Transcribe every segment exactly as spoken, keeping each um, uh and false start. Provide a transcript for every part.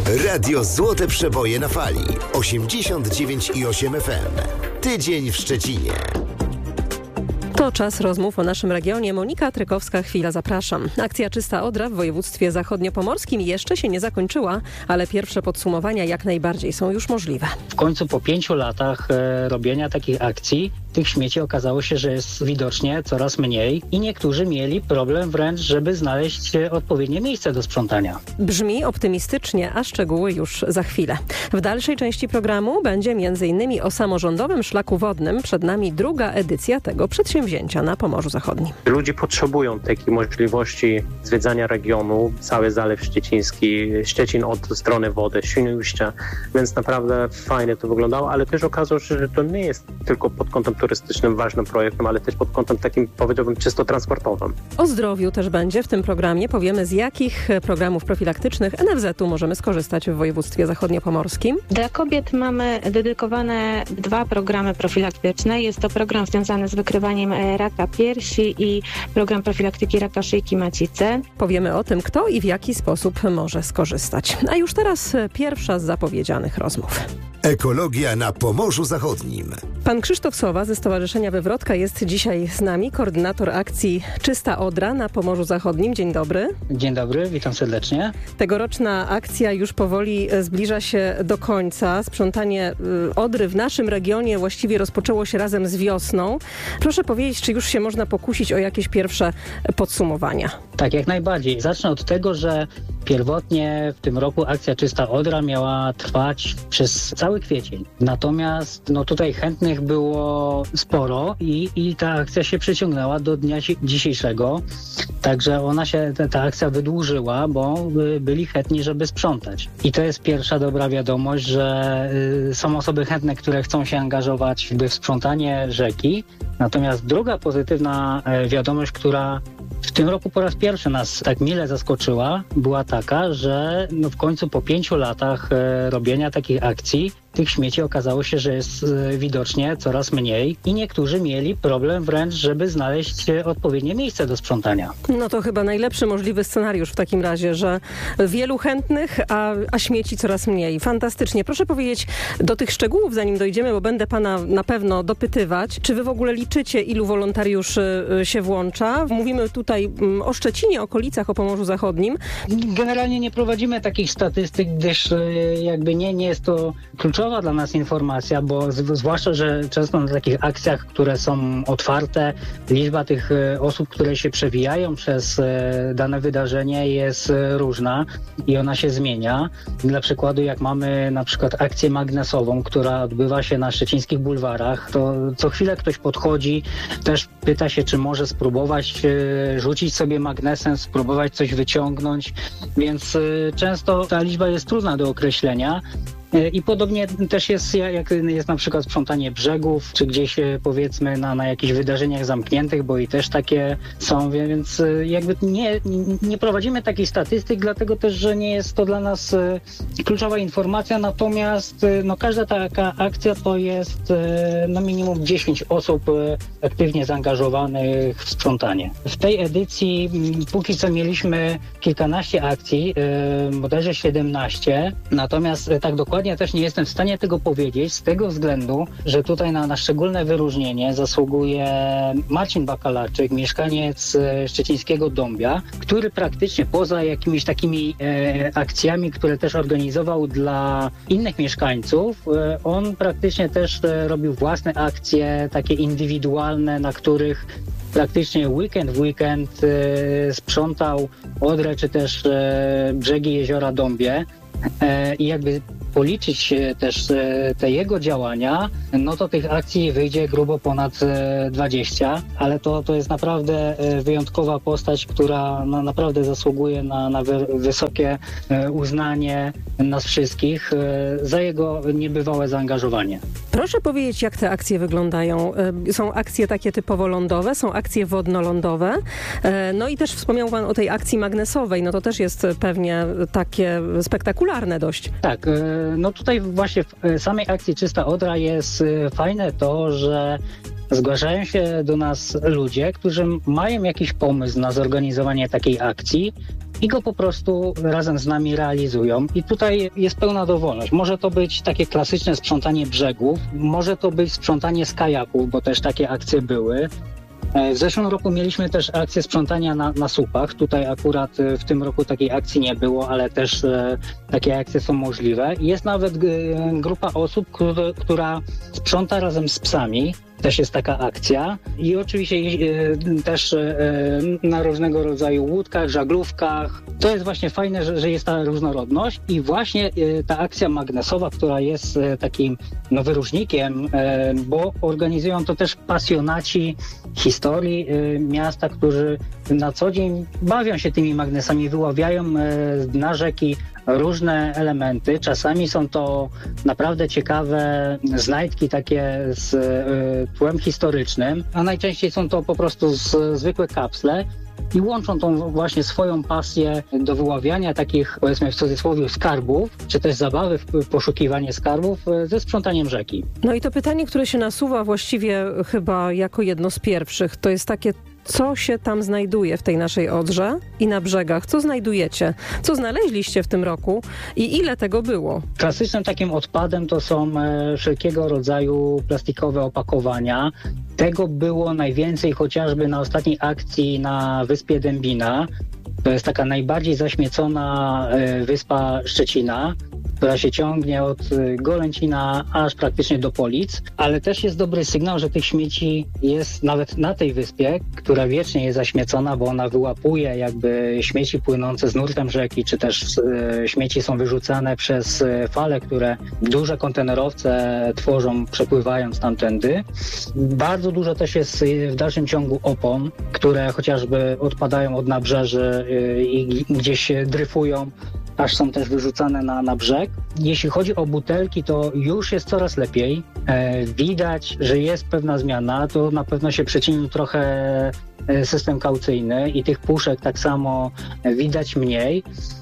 Radio Złote Przeboje na fali. osiemdziesiąt dziewięć i osiem F M. Tydzień w Szczecinie. To czas rozmów o naszym regionie. Monika Trykowska, chwila, zapraszam. Akcja Czysta Odra w województwie zachodniopomorskim jeszcze się nie zakończyła, ale pierwsze podsumowania jak najbardziej są już możliwe. W końcu po pięciu latach e, robienia takich akcji tych śmieci okazało się, że jest widocznie coraz mniej i niektórzy mieli problem wręcz, żeby znaleźć odpowiednie miejsce do sprzątania. Brzmi optymistycznie, a szczegóły już za chwilę. W dalszej części programu będzie między innymi o samorządowym szlaku wodnym. Przed nami druga edycja tego przedsięwzięcia na Pomorzu Zachodnim. Ludzie potrzebują takiej możliwości zwiedzania regionu, cały Zalew Szczeciński, Szczecin od strony wody, Świnoujścia, więc naprawdę fajnie to wyglądało, ale też okazało się, że to nie jest tylko pod kątem turystycznym ważnym projektem, ale też pod kątem takim, powiedziałbym, czysto transportowym. O zdrowiu też będzie w tym programie. Powiemy, z jakich programów profilaktycznych N F Z u możemy skorzystać w województwie zachodniopomorskim. Dla kobiet mamy dedykowane dwa programy profilaktyczne. Jest to program związany z wykrywaniem raka piersi i program profilaktyki raka szyjki macicy. Powiemy o tym, kto i w jaki sposób może skorzystać. A już teraz pierwsza z zapowiedzianych rozmów. Ekologia na Pomorzu Zachodnim. Pan Krzysztof Sowa ze Stowarzyszenia Wywrotka jest dzisiaj z nami, koordynator akcji Czysta Odra na Pomorzu Zachodnim. Dzień dobry. Dzień dobry, witam serdecznie. Tegoroczna akcja już powoli zbliża się do końca. Sprzątanie Odry w naszym regionie właściwie rozpoczęło się razem z wiosną. Proszę powiedzieć, czy już się można pokusić o jakieś pierwsze podsumowania? Tak, jak najbardziej. Zacznę od tego, że pierwotnie w tym roku akcja Czysta Odra miała trwać przez cały kwiecień. Natomiast no tutaj chętnych było sporo i, i ta akcja się przeciągnęła do dnia dzisiejszego. Także ona się, ta, ta akcja wydłużyła, bo byli chętni, żeby sprzątać. I to jest pierwsza dobra wiadomość, że y, są osoby chętne, które chcą się angażować w sprzątanie rzeki. Natomiast druga pozytywna y, wiadomość, która w tym roku po raz pierwszy nas tak mile zaskoczyła, była taka, że no w końcu po pięciu latach e, robienia takich akcji tych śmieci okazało się, że jest e, widocznie coraz mniej i niektórzy mieli problem wręcz, żeby znaleźć e, odpowiednie miejsce do sprzątania. No to chyba najlepszy możliwy scenariusz w takim razie, że wielu chętnych, a, a śmieci coraz mniej. Fantastycznie. Proszę powiedzieć do tych szczegółów, zanim dojdziemy, bo będę pana na pewno dopytywać, czy wy w ogóle liczycie, ilu wolontariuszy się włącza? Mówimy tutaj o Szczecinie, okolicach, o Pomorzu Zachodnim. Generalnie nie prowadzimy takich statystyk, gdyż jakby nie, nie jest to kluczowa dla nas informacja, bo z, zwłaszcza, że często na takich akcjach, które są otwarte, liczba tych osób, które się przewijają przez dane wydarzenie jest różna i ona się zmienia. Dla przykładu, jak mamy na przykład akcję magnesową, która odbywa się na szczecińskich bulwarach, to co chwilę ktoś podchodzi, też pyta się, czy może spróbować rzucić sobie magnesem, spróbować coś wyciągnąć, więc y, często ta liczba jest trudna do określenia. I podobnie też jest, jak jest na przykład sprzątanie brzegów, czy gdzieś powiedzmy na, na jakichś wydarzeniach zamkniętych, bo i też takie są, więc jakby nie, nie prowadzimy takich statystyk, dlatego też, że nie jest to dla nas kluczowa informacja, natomiast no, każda taka akcja to jest no, minimum dziesięć osób aktywnie zaangażowanych w sprzątanie. W tej edycji póki co mieliśmy kilkanaście akcji, bodajże siedemnaście, natomiast tak dokładnie ja też nie jestem w stanie tego powiedzieć z tego względu, że tutaj na, na szczególne wyróżnienie zasługuje Marcin Bakalarczyk, mieszkaniec szczecińskiego Dąbia, który praktycznie poza jakimiś takimi e, akcjami, które też organizował dla innych mieszkańców, e, on praktycznie też e, robił własne akcje, takie indywidualne, na których praktycznie weekend w weekend e, sprzątał Odrę czy też e, brzegi jeziora Dąbie. E, I jakby policzyć też te jego działania, no to tych akcji wyjdzie grubo ponad dwadzieścia, ale to, to jest naprawdę wyjątkowa postać, która no, naprawdę zasługuje na, na wysokie uznanie nas wszystkich za jego niebywałe zaangażowanie. Proszę powiedzieć, jak te akcje wyglądają. Są akcje takie typowo lądowe, są akcje wodno-lądowe. No i też wspomniał pan o tej akcji magnesowej. No to też jest pewnie takie spektakularne dość. Tak, no tutaj właśnie w samej akcji Czysta Odra jest fajne to, że zgłaszają się do nas ludzie, którzy mają jakiś pomysł na zorganizowanie takiej akcji i go po prostu razem z nami realizują. I tutaj jest pełna dowolność. Może to być takie klasyczne sprzątanie brzegów, może to być sprzątanie z kajaków, bo też takie akcje były. W zeszłym roku mieliśmy też akcję sprzątania na, na słupach. Tutaj akurat w tym roku takiej akcji nie było, ale też e, takie akcje są możliwe. Jest nawet e, grupa osób, które, która sprząta razem z psami. Też jest taka akcja. I oczywiście e, też e, na różnego rodzaju łódkach, żaglówkach. To jest właśnie fajne, że, że jest ta różnorodność i właśnie e, ta akcja magnesowa, która jest e, takim no, wyróżnikiem, e, bo organizują to też pasjonaci historii e, miasta, którzy na co dzień bawią się tymi magnesami, wyławiają e, na rzeki różne elementy. Czasami są to naprawdę ciekawe znajdki takie z y, tłem historycznym, a najczęściej są to po prostu z, zwykłe kapsle i łączą tą właśnie swoją pasję do wyławiania takich, powiedzmy w cudzysłowie, skarbów, czy też zabawy w poszukiwanie skarbów ze sprzątaniem rzeki. No i to pytanie, które się nasuwa właściwie chyba jako jedno z pierwszych, to jest takie, co się tam znajduje w tej naszej Odrze i na brzegach? Co znajdujecie? Co znaleźliście w tym roku i ile tego było? Klasycznym takim odpadem to są e, wszelkiego rodzaju plastikowe opakowania. Tego było najwięcej chociażby na ostatniej akcji na wyspie Dębina. To jest taka najbardziej zaśmiecona e, wyspa Szczecina, która się ciągnie od Golęcina aż praktycznie do Polic, ale też jest dobry sygnał, że tych śmieci jest nawet na tej wyspie, która wiecznie jest zaśmiecona, bo ona wyłapuje jakby śmieci płynące z nurtem rzeki, czy też e, śmieci są wyrzucane przez fale, które duże kontenerowce tworzą, przepływając tamtędy. Bardzo dużo też jest w dalszym ciągu opon, które chociażby odpadają od nabrzeży e, i gdzieś dryfują, aż są też wyrzucane na, na brzeg. Jeśli chodzi o butelki, to już jest coraz lepiej. E, widać, że jest pewna zmiana. To na pewno się przyczynił trochę system kaucyjny i tych puszek tak samo widać mniej.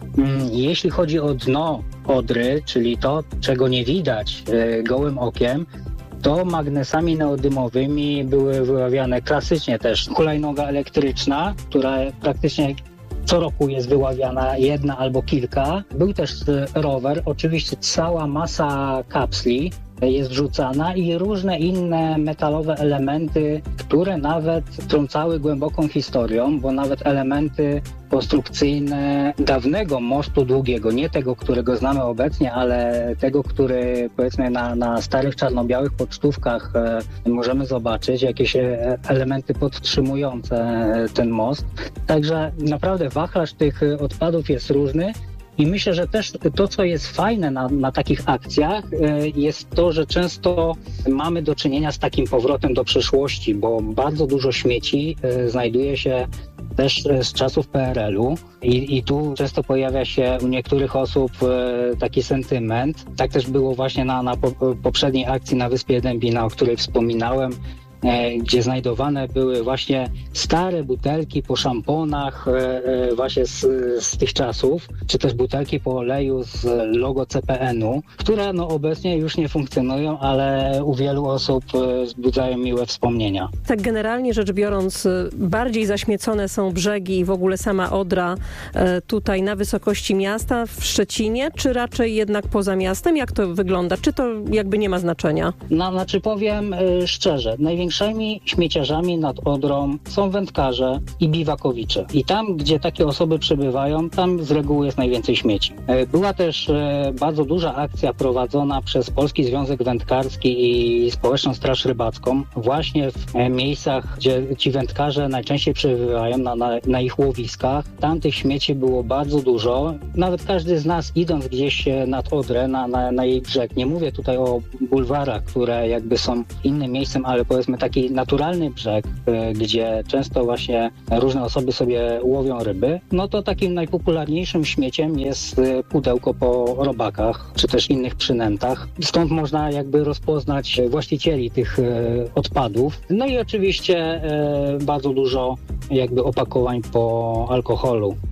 Jeśli chodzi o dno Odry, czyli to, czego nie widać e, gołym okiem, to magnesami neodymowymi były wyławiane klasycznie też hulajnoga elektryczna, która praktycznie co roku jest wyławiana jedna albo kilka. Był też rower, oczywiście cała masa kapsli jest wrzucana i różne inne metalowe elementy, które nawet trącały głęboką historią, bo nawet elementy konstrukcyjne dawnego mostu długiego, nie tego, którego znamy obecnie, ale tego, który powiedzmy na, na starych czarno-białych pocztówkach e, możemy zobaczyć, jakieś e, elementy podtrzymujące ten most. Także naprawdę wachlarz tych odpadów jest różny. I myślę, że też to, co jest fajne na, na takich akcjach, jest to, że często mamy do czynienia z takim powrotem do przeszłości, bo bardzo dużo śmieci znajduje się też z czasów P R L u i, i tu często pojawia się u niektórych osób taki sentyment. Tak też było właśnie na, na poprzedniej akcji na wyspie Dębina, o której wspominałem, gdzie znajdowane były właśnie stare butelki po szamponach właśnie z, z tych czasów, czy też butelki po oleju z logo C P N u, które no obecnie już nie funkcjonują, ale u wielu osób wzbudzają miłe wspomnienia. Tak generalnie rzecz biorąc, bardziej zaśmiecone są brzegi i w ogóle sama Odra tutaj na wysokości miasta w Szczecinie, czy raczej jednak poza miastem? Jak to wygląda? Czy to jakby nie ma znaczenia? No, znaczy powiem szczerze, największymi śmieciarzami nad Odrą są wędkarze i biwakowicze. I tam, gdzie takie osoby przebywają, tam z reguły jest najwięcej śmieci. Była też bardzo duża akcja prowadzona przez Polski Związek Wędkarski i Społeczną Straż Rybacką właśnie w miejscach, gdzie ci wędkarze najczęściej przebywają, na, na, na ich łowiskach. Tam tych śmieci było bardzo dużo. Nawet każdy z nas, idąc gdzieś nad Odrę, na, na, na jej brzeg, nie mówię tutaj o bulwarach, które jakby są innym miejscem, ale powiedzmy taki naturalny brzeg, gdzie często właśnie różne osoby sobie łowią ryby, no to takim najpopularniejszym śmieciem jest pudełko po robakach, czy też innych przynętach. Stąd można jakby rozpoznać właścicieli tych odpadów. No i oczywiście bardzo dużo jakby opakowań po alkoholu.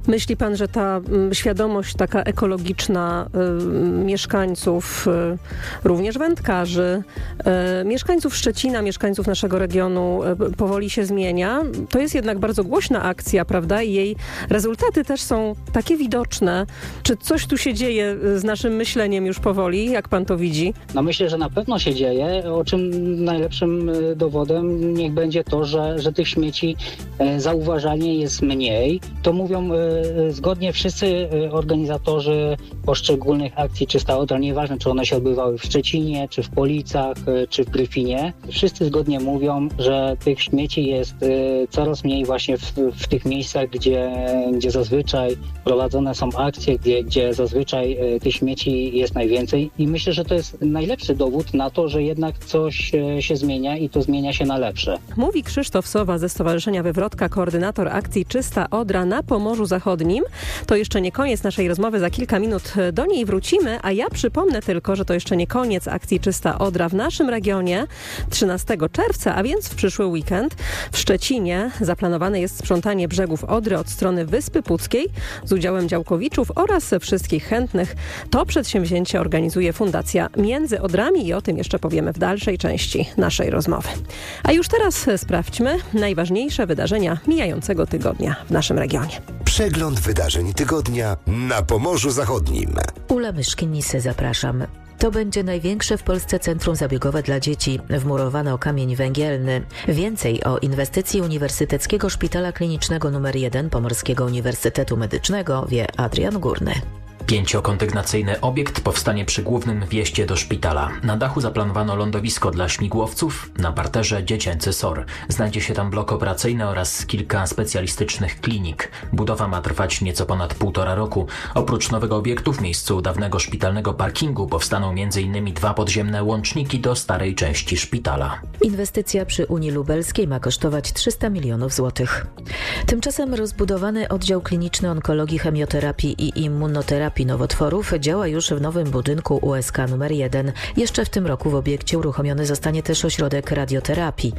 Myśli pan, że ta m, świadomość taka ekologiczna y, mieszkańców, y, również wędkarzy, y, mieszkańców Szczecina, mieszkańców naszego regionu y, powoli się zmienia? To jest jednak bardzo głośna akcja, prawda? I jej rezultaty też są takie widoczne. Czy coś tu się dzieje z naszym myśleniem już powoli? Jak pan to widzi? No myślę, że na pewno się dzieje, o czym najlepszym dowodem niech będzie to, że, że tych śmieci zauważalnie jest mniej. To mówią zgodnie wszyscy organizatorzy poszczególnych akcji Czysta Odra, nieważne czy one się odbywały w Szczecinie, czy w Policach, czy w Gryfinie. Wszyscy zgodnie mówią, że tych śmieci jest coraz mniej właśnie w, w tych miejscach, gdzie, gdzie zazwyczaj prowadzone są akcje, gdzie, gdzie zazwyczaj tych śmieci jest najwięcej i myślę, że to jest najlepszy dowód na to, że jednak coś się zmienia i to zmienia się na lepsze. Mówi Krzysztof Sowa ze Stowarzyszenia Wywrotka, koordynator akcji Czysta Odra na Pomorzu Zachodnim. To jeszcze nie koniec naszej rozmowy, za kilka minut do niej wrócimy, a ja przypomnę tylko, że to jeszcze nie koniec akcji Czysta Odra w naszym regionie trzynastego czerwca, a więc w przyszły weekend w Szczecinie zaplanowane jest sprzątanie brzegów Odry od strony Wyspy Puckiej z udziałem działkowiczów oraz wszystkich chętnych. To przedsięwzięcie organizuje Fundacja Między Odrami i o tym jeszcze powiemy w dalszej części naszej rozmowy. A już teraz sprawdźmy najważniejsze wydarzenia mijającego tygodnia w naszym regionie. Przegląd wydarzeń tygodnia na Pomorzu Zachodnim. Ula Myszkinisy, zapraszam. To będzie największe w Polsce centrum zabiegowe dla dzieci, wmurowane o kamień węgielny. Więcej o inwestycji Uniwersyteckiego Szpitala Klinicznego numer jeden Pomorskiego Uniwersytetu Medycznego wie Adrian Górny. Pięciokondygnacyjny obiekt powstanie przy głównym wjeździe do szpitala. Na dachu zaplanowano lądowisko dla śmigłowców, na parterze dziecięcy S O R. Znajdzie się tam blok operacyjny oraz kilka specjalistycznych klinik. Budowa ma trwać nieco ponad półtora roku. Oprócz nowego obiektu w miejscu dawnego szpitalnego parkingu powstaną m.in. dwa podziemne łączniki do starej części szpitala. Inwestycja przy Unii Lubelskiej ma kosztować trzysta milionów złotych. Tymczasem rozbudowany oddział kliniczny onkologii, chemioterapii i immunoterapii nowotworów działa już w nowym budynku U S K numer jeden. Jeszcze w tym roku w obiekcie uruchomiony zostanie też ośrodek radioterapii.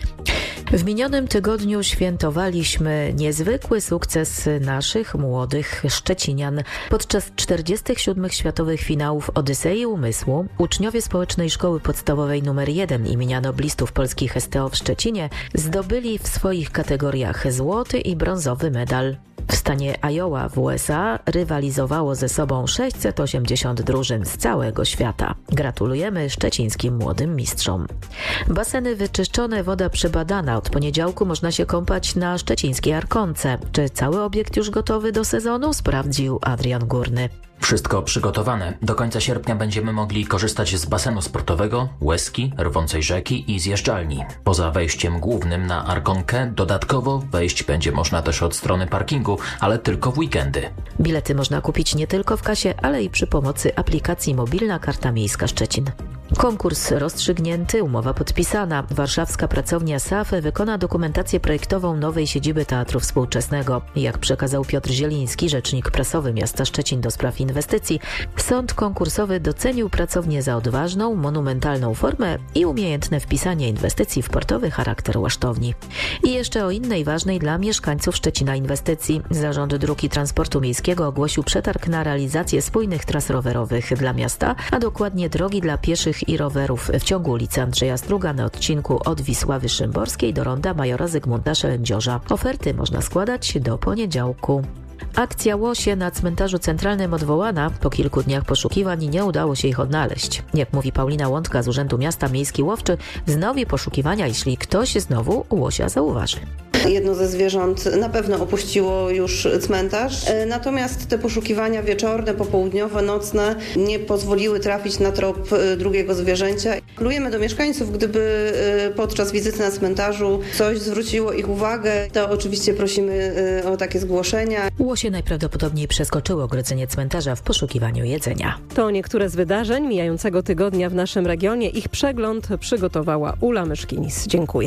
W minionym tygodniu świętowaliśmy niezwykły sukces naszych młodych szczecinian. Podczas czterdziestych siódmych światowych finałów Odysei Umysłu uczniowie Społecznej Szkoły Podstawowej numer jeden imienia noblistów polskich S T O w Szczecinie zdobyli w swoich kategoriach złoty i brązowy medal. W stanie Iowa w U S A rywalizowało ze sobą sześćset osiemdziesiąt drużyn z całego świata. Gratulujemy szczecińskim młodym mistrzom. Baseny wyczyszczone, woda przebadana. Od poniedziałku można się kąpać na szczecińskiej Arkonce. Czy cały obiekt już gotowy do sezonu? Sprawdził Adrian Górny. Wszystko przygotowane. Do końca sierpnia będziemy mogli korzystać z basenu sportowego, łezki, rwącej rzeki i zjeżdżalni. Poza wejściem głównym na Arkonkę dodatkowo wejść będzie można też od strony parkingu, ale tylko w weekendy. Bilety można kupić nie tylko w kasie, ale i przy pomocy aplikacji Mobilna Karta Miejska Szczecin. Konkurs rozstrzygnięty, umowa podpisana. Warszawska pracownia S A F wykona dokumentację projektową nowej siedziby Teatru Współczesnego. Jak przekazał Piotr Zieliński, rzecznik prasowy miasta Szczecin do spraw inwestycji, sąd konkursowy docenił pracownię za odważną, monumentalną formę i umiejętne wpisanie inwestycji w portowy charakter łasztowni. I jeszcze o innej ważnej dla mieszkańców Szczecina inwestycji. Zarząd Dróg i Transportu Miejskiego ogłosił przetarg na realizację spójnych tras rowerowych dla miasta, a dokładnie drogi dla pieszych i rowerów w ciągu ulicy Andrzeja Struga na odcinku od Wisławy Szymborskiej do ronda Majora Zygmunta Szelędziorza. Oferty można składać do poniedziałku. Akcja łosie na cmentarzu centralnym odwołana. Po kilku dniach poszukiwań nie udało się ich odnaleźć. Jak mówi Paulina Łądka z Urzędu Miasta Miejski Łowczy, wznowi poszukiwania, jeśli ktoś znowu łosia zauważy. Jedno ze zwierząt na pewno opuściło już cmentarz, natomiast te poszukiwania wieczorne, popołudniowe, nocne nie pozwoliły trafić na trop drugiego zwierzęcia. Apelujemy do mieszkańców, gdyby podczas wizyty na cmentarzu coś zwróciło ich uwagę, to oczywiście prosimy o takie zgłoszenia. Łosie najprawdopodobniej przeskoczyły ogrodzenie cmentarza w poszukiwaniu jedzenia. To niektóre z wydarzeń mijającego tygodnia w naszym regionie. Ich przegląd przygotowała Ula Myszkinis. Dziękuję.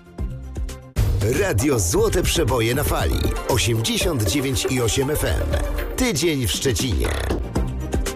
Radio Złote Przeboje na fali. osiemdziesiąt dziewięć i osiem F M. Tydzień w Szczecinie.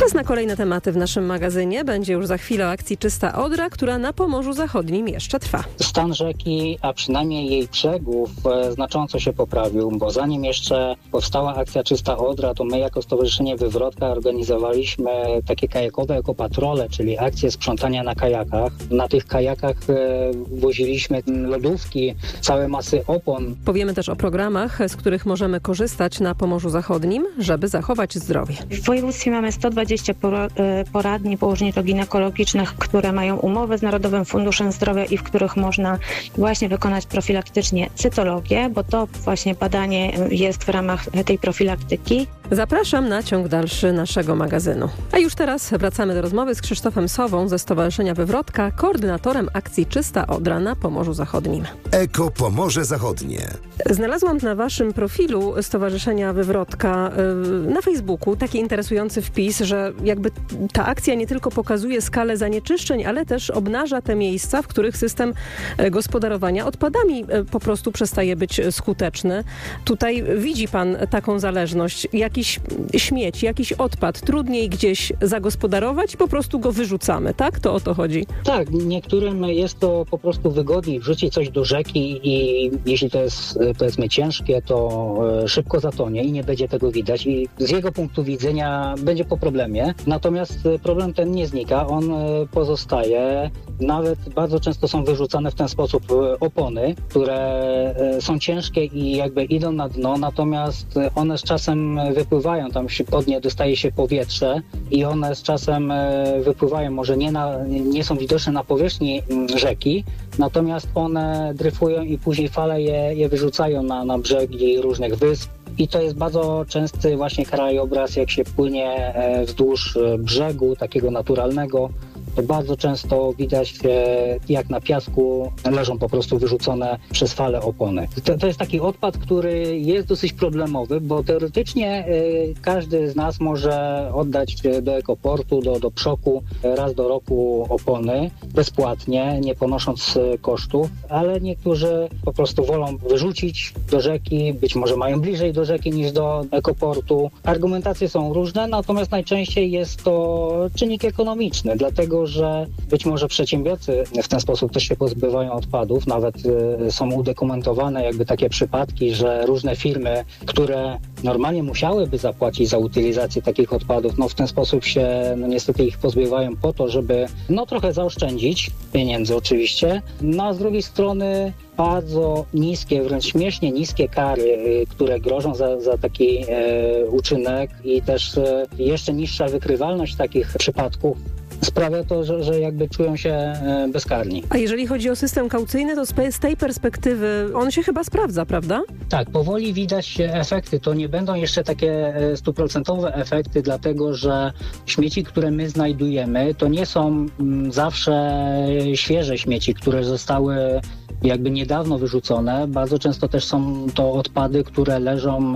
Czas na kolejne tematy w naszym magazynie. Będzie już za chwilę o akcji Czysta Odra, która na Pomorzu Zachodnim jeszcze trwa. Stan rzeki, a przynajmniej jej brzegów e, znacząco się poprawił, bo zanim jeszcze powstała akcja Czysta Odra, to my jako Stowarzyszenie Wywrotka organizowaliśmy takie kajakowe ekopatrole, czyli akcje sprzątania na kajakach. Na tych kajakach e, woziliśmy lodówki, całe masy opon. Powiemy też o programach, z których możemy korzystać na Pomorzu Zachodnim, żeby zachować zdrowie. W województwie mamy sto dwadzieścia poradni położniczo-ginekologicznych, które mają umowę z Narodowym Funduszem Zdrowia i w których można właśnie wykonać profilaktycznie cytologię, bo to właśnie badanie jest w ramach tej profilaktyki. Zapraszam na ciąg dalszy naszego magazynu. A już teraz wracamy do rozmowy z Krzysztofem Sową ze Stowarzyszenia Wywrotka, koordynatorem akcji Czysta Odra na Pomorzu Zachodnim. Eko Pomorze Zachodnie. Znalazłam na waszym profilu Stowarzyszenia Wywrotka na Facebooku taki interesujący wpis, że jakby ta akcja nie tylko pokazuje skalę zanieczyszczeń, ale też obnaża te miejsca, w których system gospodarowania odpadami po prostu przestaje być skuteczny. Tutaj widzi pan taką zależność. Jakiś śmieć, jakiś odpad trudniej gdzieś zagospodarować i po prostu go wyrzucamy, tak? To o to chodzi. Tak, niektórym jest to po prostu wygodniej wrzucić coś do rzeki i jeśli to jest, powiedzmy, ciężkie, to szybko zatonie i nie będzie tego widać i z jego punktu widzenia będzie po problemie. Natomiast problem ten nie znika, on pozostaje. Nawet bardzo często są wyrzucane w ten sposób opony, które są ciężkie i jakby idą na dno, natomiast one z czasem wypływają, tam się pod nie dostaje się powietrze i one z czasem wypływają, może nie, na, nie są widoczne na powierzchni rzeki, natomiast one dryfują i później fale je, je wyrzucają na, na brzegi różnych wysp. I to jest bardzo częsty właśnie krajobraz, jak się płynie wzdłuż brzegu, takiego naturalnego. To bardzo często widać, jak na piasku leżą po prostu wyrzucone przez fale opony. To, to jest taki odpad, który jest dosyć problemowy, bo teoretycznie y, każdy z nas może oddać do ekoportu, do, do przoku raz do roku opony bezpłatnie, nie ponosząc kosztów, ale niektórzy po prostu wolą wyrzucić do rzeki, być może mają bliżej do rzeki niż do ekoportu. Argumentacje są różne, natomiast najczęściej jest to czynnik ekonomiczny, dlatego że być może przedsiębiorcy w ten sposób też się pozbywają odpadów. Nawet y, są udokumentowane jakby takie przypadki, że różne firmy, które normalnie musiałyby zapłacić za utylizację takich odpadów, no w ten sposób się no niestety ich pozbywają po to, żeby no trochę zaoszczędzić pieniędzy oczywiście. No a z drugiej strony bardzo niskie, wręcz śmiesznie niskie kary, y, które grożą za, za taki y, uczynek i też y, jeszcze niższa wykrywalność takich przypadków sprawia to, że, że jakby czują się bezkarni. A jeżeli chodzi o system kaucyjny, to z tej perspektywy on się chyba sprawdza, prawda? Tak, powoli widać efekty. To nie będą jeszcze takie stuprocentowe efekty, dlatego że śmieci, które my znajdujemy, to nie są zawsze świeże śmieci, które zostały jakby niedawno wyrzucone. Bardzo często też są to odpady, które leżą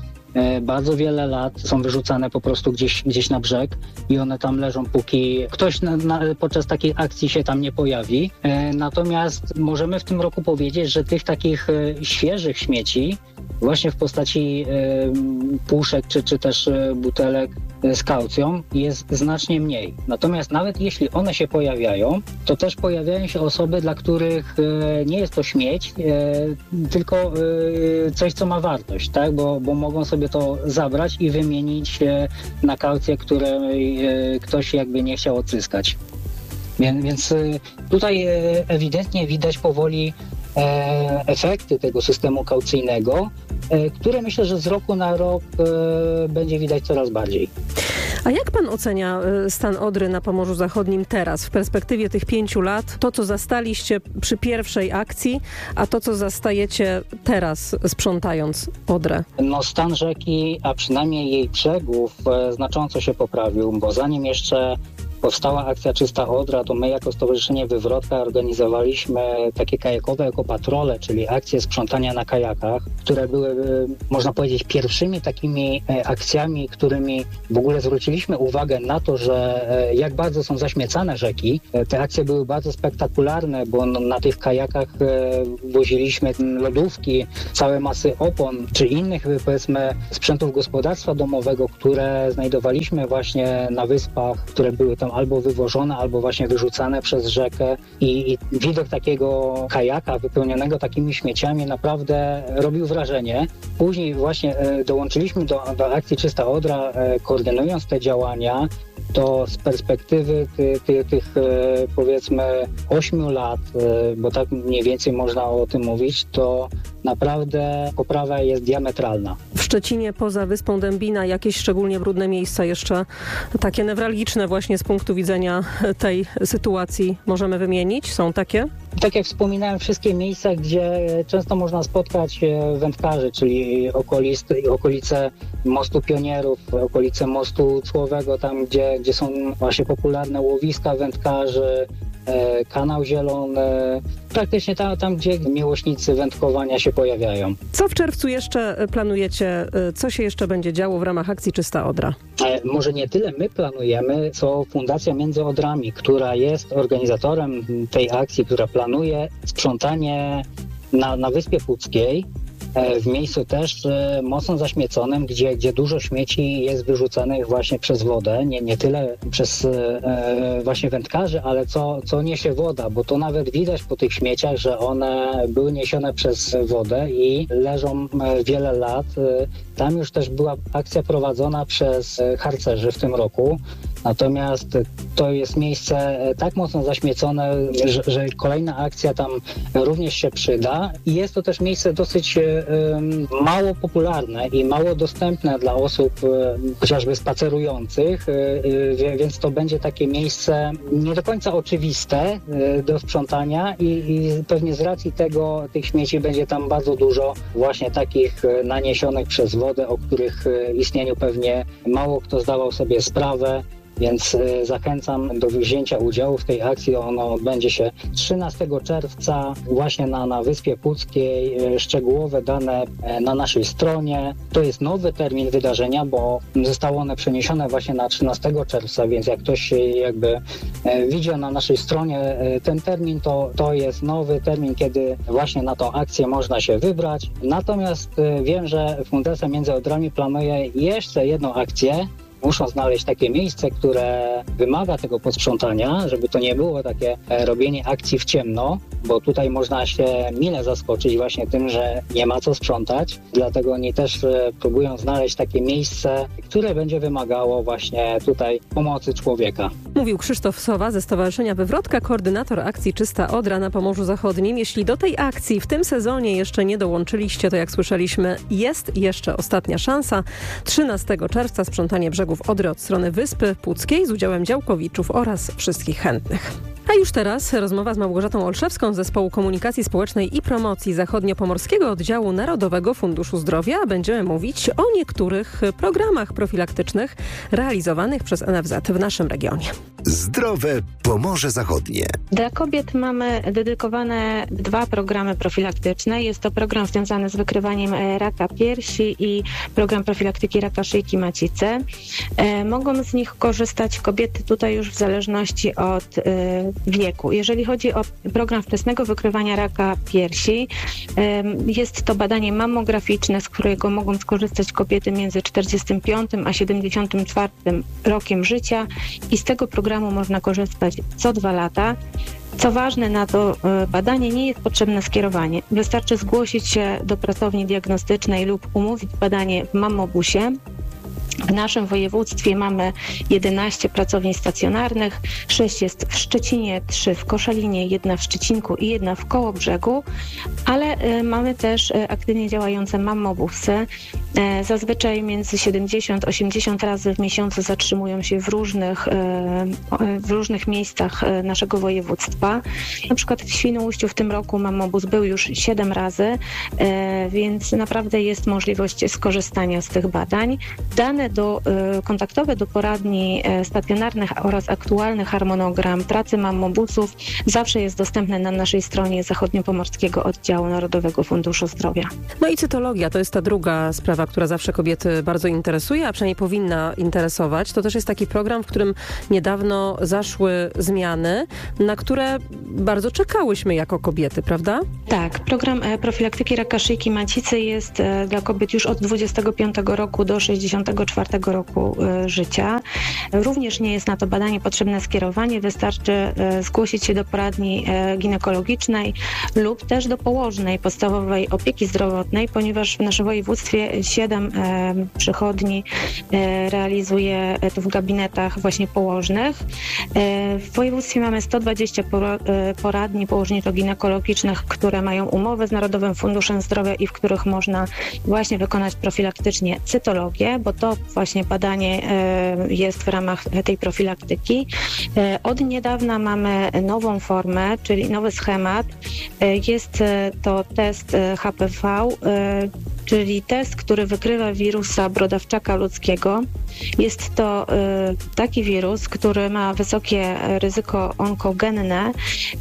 bardzo wiele lat, są wyrzucane po prostu gdzieś, gdzieś na brzeg i one tam leżą, póki ktoś na, na, podczas takiej akcji się tam nie pojawi. E, natomiast możemy w tym roku powiedzieć, że tych takich e, świeżych śmieci właśnie w postaci e, puszek czy, czy też e, butelek e, z kaucją jest znacznie mniej. Natomiast nawet jeśli one się pojawiają, to też pojawiają się osoby, dla których e, nie jest to śmieć, e, tylko e, coś, co ma wartość, tak? Bo, bo mogą sobie to zabrać i wymienić e, na kaucję, której e, ktoś jakby nie chciał odzyskać. Więc, więc e, tutaj e, ewidentnie widać powoli e, efekty tego systemu kaucyjnego, e, które myślę, że z roku na rok e, będzie widać coraz bardziej. A jak pan ocenia stan Odry na Pomorzu Zachodnim teraz, w perspektywie tych pięciu lat? To, co zastaliście przy pierwszej akcji, a to, co zastajecie teraz, sprzątając Odrę? No stan rzeki, a przynajmniej jej brzegów, e, znacząco się poprawił, bo zanim jeszcze powstała akcja Czysta Odra, to my jako Stowarzyszenie Wywrotka organizowaliśmy takie kajakowe ekopatrole, czyli akcje sprzątania na kajakach, które były, można powiedzieć, pierwszymi takimi akcjami, którymi w ogóle zwróciliśmy uwagę na to, że jak bardzo są zaśmiecane rzeki. Te akcje były bardzo spektakularne, bo na tych kajakach woziliśmy lodówki, całe masy opon, czy innych, powiedzmy, sprzętów gospodarstwa domowego, które znajdowaliśmy właśnie na wyspach, które były tam albo wywożone, albo właśnie wyrzucane przez rzekę i, i widok takiego kajaka wypełnionego takimi śmieciami naprawdę robił wrażenie. Później właśnie e, dołączyliśmy do, do akcji Czysta Odra, e, koordynując te działania. To z perspektywy ty, ty, tych e, powiedzmy ośmiu lat, e, bo tak mniej więcej można o tym mówić, to naprawdę poprawa jest diametralna. W Szczecinie poza Wyspą Dębina jakieś szczególnie brudne miejsca jeszcze takie newralgiczne właśnie z punktu widzenia tej sytuacji możemy wymienić? Są takie? Tak jak wspominałem, wszystkie miejsca, gdzie często można spotkać wędkarzy, czyli okolice, okolice Mostu Pionierów, okolice Mostu Cłowego, tam gdzie, gdzie są właśnie popularne łowiska wędkarzy, Kanał Zielony, praktycznie tam, tam, gdzie miłośnicy wędkowania się pojawiają. Co w czerwcu jeszcze planujecie? Co się jeszcze będzie działo w ramach akcji Czysta Odra? Może nie tyle my planujemy, co Fundacja Między Odrami, która jest organizatorem tej akcji, która planuje sprzątanie na, na Wyspie Puckiej, w miejscu też mocno zaśmieconym, gdzie, gdzie dużo śmieci jest wyrzucanych właśnie przez wodę, nie, nie tyle przez e, właśnie wędkarzy, ale co, co niesie woda, bo to nawet widać po tych śmieciach, że one były niesione przez wodę i leżą wiele lat. Tam już też była akcja prowadzona przez harcerzy w tym roku. Natomiast to jest miejsce tak mocno zaśmiecone, że, że kolejna akcja tam również się przyda. I jest to też miejsce dosyć um, mało popularne i mało dostępne dla osób um, chociażby spacerujących, um, więc to będzie takie miejsce nie do końca oczywiste um, do sprzątania i, i pewnie z racji tego tych śmieci będzie tam bardzo dużo właśnie takich um, naniesionych przez wodę, o których um, istnieniu pewnie mało kto zdawał sobie sprawę. Więc zachęcam do wzięcia udziału w tej akcji. Ono odbędzie się trzynastego czerwca właśnie na, na Wyspie Puckiej. Szczegółowe dane na naszej stronie. To jest nowy termin wydarzenia, bo zostało one przeniesione właśnie na trzynastego czerwca, więc jak ktoś jakby widział na naszej stronie ten termin, to, to jest nowy termin, kiedy właśnie na tą akcję można się wybrać. Natomiast wiem, że Fundacja Między Odrami planuje jeszcze jedną akcję. Muszą znaleźć takie miejsce, które wymaga tego posprzątania, żeby to nie było takie robienie akcji w ciemno, bo tutaj można się mile zaskoczyć właśnie tym, że nie ma co sprzątać. Dlatego oni też próbują znaleźć takie miejsce, które będzie wymagało właśnie tutaj pomocy człowieka. Mówił Krzysztof Sowa ze Stowarzyszenia Wywrotka, koordynator akcji Czysta Odra na Pomorzu Zachodnim. Jeśli do tej akcji w tym sezonie jeszcze nie dołączyliście, to jak słyszeliśmy, jest jeszcze ostatnia szansa. trzynastego czerwca sprzątanie brzegów Odry od strony Wyspy Puckiej z udziałem działkowiczów oraz wszystkich chętnych. A już teraz rozmowa z Małgorzatą Olszewską z Zespołu Komunikacji Społecznej i Promocji Zachodniopomorskiego Oddziału Narodowego Funduszu Zdrowia. Będziemy mówić o niektórych programach profilaktycznych realizowanych przez N F Z w naszym regionie. Zdrowe Pomorze Zachodnie. Dla kobiet mamy dedykowane dwa programy profilaktyczne. Jest to program związany z wykrywaniem raka piersi i program profilaktyki raka szyjki macicy. E, mogą z nich korzystać kobiety tutaj już w zależności od e, wieku. Jeżeli chodzi o program wczesnego wykrywania raka piersi, e, jest to badanie mammograficzne, z którego mogą skorzystać kobiety między czterdziestym piątym a siedemdziesiątym czwartym rokiem życia i z tego programu można korzystać co dwa lata. Co ważne, na to badanie nie jest potrzebne skierowanie. Wystarczy zgłosić się do pracowni diagnostycznej lub umówić badanie w mammobusie. W naszym województwie mamy jedenaście pracowni stacjonarnych, sześć jest w Szczecinie, trzy w Koszalinie, jedna w Szczecinku i jedna w Kołobrzegu, ale mamy też aktywnie działające mammobusy. Zazwyczaj między siedemdziesiąt a osiemdziesiąt razy w miesiącu zatrzymują się w różnych, w różnych miejscach naszego województwa. Na przykład w Świnoujściu w tym roku mammobus był już siedem razy, więc naprawdę jest możliwość skorzystania z tych badań. Dane do, kontaktowe do poradni stacjonarnych oraz aktualny harmonogram pracy mammobusów zawsze jest dostępny na naszej stronie Zachodniopomorskiego Oddziału Narodowego Funduszu Zdrowia. No i cytologia to jest ta druga sprawa, która zawsze kobiety bardzo interesuje, a przynajmniej powinna interesować. To też jest taki program, w którym niedawno zaszły zmiany, na które bardzo czekałyśmy jako kobiety, prawda? Tak, program profilaktyki raka szyjki macicy jest dla kobiet już od dwudziestego piątego roku do sześćdziesiątego czwartego roku życia. Również nie jest na to badanie potrzebne skierowanie, wystarczy zgłosić się do poradni ginekologicznej lub też do położnej podstawowej opieki zdrowotnej, ponieważ w naszym województwie siedem przychodni realizuje to w gabinetach właśnie położnych. W województwie mamy sto dwadzieścia poradni położniczo-ginekologicznych, które mają umowę z Narodowym Funduszem Zdrowia i w których można właśnie wykonać profilaktycznie cytologię, bo to właśnie badanie jest w ramach tej profilaktyki. Od niedawna mamy nową formę, czyli nowy schemat. Jest to test H P V, czyli test, który wykrywa wirusa brodawczaka ludzkiego. Jest to y, taki wirus, który ma wysokie ryzyko onkogenne y,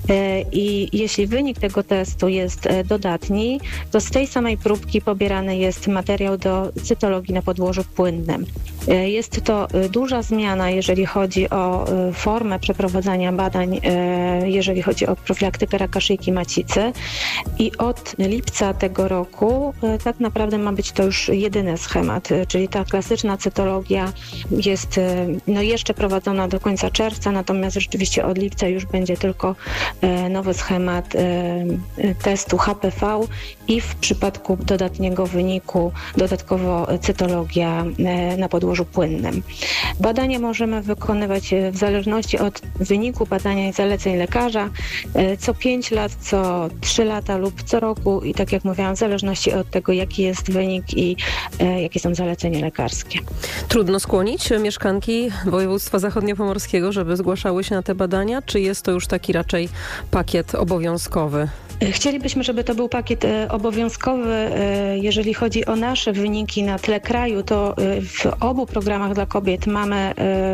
i jeśli wynik tego testu jest y, dodatni, to z tej samej próbki pobierany jest materiał do cytologii na podłożu płynnym. Y, jest to y, duża zmiana, jeżeli chodzi o y, formę przeprowadzania badań, y, jeżeli chodzi o profilaktykę raka szyjki macicy i od lipca tego roku y, tak naprawdę ma być to już jedyny schemat, y, czyli ta klasyczna cytologia jest no, jeszcze prowadzona do końca czerwca, natomiast rzeczywiście od lipca już będzie tylko e, nowy schemat e, testu H P V i w przypadku dodatniego wyniku dodatkowo cytologia e, na podłożu płynnym. Badania możemy wykonywać w zależności od wyniku badania i zaleceń lekarza e, co pięć lat, co trzy lata lub co roku i tak jak mówiłam, w zależności od tego, jaki jest wynik i e, jakie są zalecenia lekarskie. Trudno skłonić mieszkanki województwa zachodniopomorskiego, żeby zgłaszały się na te badania, czy jest to już taki raczej pakiet obowiązkowy? Chcielibyśmy, żeby to był pakiet obowiązkowy. Jeżeli chodzi o nasze wyniki na tle kraju, to w obu programach dla kobiet mamy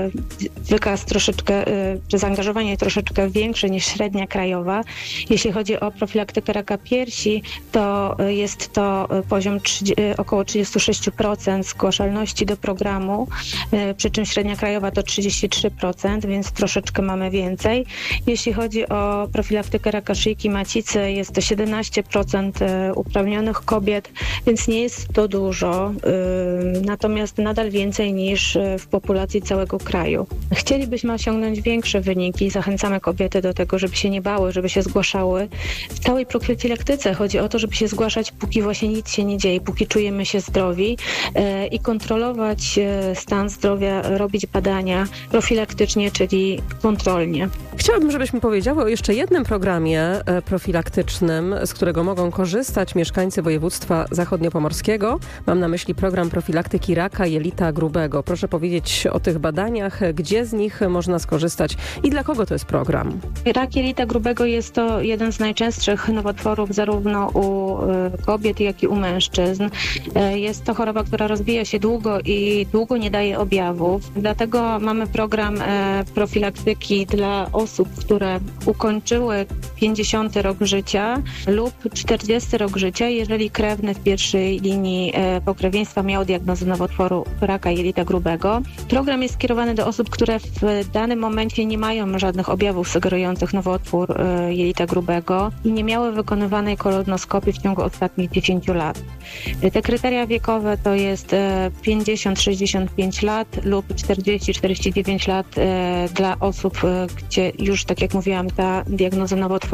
wykaz troszeczkę, czy zaangażowanie troszeczkę większe niż średnia krajowa. Jeśli chodzi o profilaktykę raka piersi, to jest to poziom około trzydzieści sześć procent zgłaszalności do programu, przy czym średnia krajowa to trzydzieści trzy procent, więc troszeczkę mamy więcej. Jeśli chodzi o profilaktykę raka szyjki macicy, jest to siedemnaście procent uprawnionych kobiet, więc nie jest to dużo, natomiast nadal więcej niż w populacji całego kraju. Chcielibyśmy osiągnąć większe wyniki, zachęcamy kobiety do tego, żeby się nie bały, żeby się zgłaszały. W całej profilaktyce chodzi o to, żeby się zgłaszać, póki właśnie nic się nie dzieje, póki czujemy się zdrowi i kontrolować stan zdrowia, robić badania profilaktycznie, czyli kontrolnie. Chciałabym, żebyśmy powiedziały o jeszcze jednym programie profilaktycznym, z którego mogą korzystać mieszkańcy województwa zachodniopomorskiego. Mam na myśli program profilaktyki raka jelita grubego. Proszę powiedzieć o tych badaniach, gdzie z nich można skorzystać i dla kogo to jest program? Rak jelita grubego jest to jeden z najczęstszych nowotworów zarówno u kobiet, jak i u mężczyzn. Jest to choroba, która rozwija się długo i długo nie daje objawów. Dlatego mamy program profilaktyki dla osób, które ukończyły pięćdziesiąty rok życia lub czterdziesty rok życia, jeżeli krewny w pierwszej linii pokrewieństwa miał diagnozę nowotworu raka jelita grubego. Program jest skierowany do osób, które w danym momencie nie mają żadnych objawów sugerujących nowotwór jelita grubego i nie miały wykonywanej kolonoskopii w ciągu ostatnich dziesięciu lat. Te kryteria wiekowe to jest pięćdziesiąt do sześćdziesięciu pięciu lat lub czterdzieści do czterdziestu dziewięciu lat dla osób, gdzie już, tak jak mówiłam, ta diagnoza nowotworu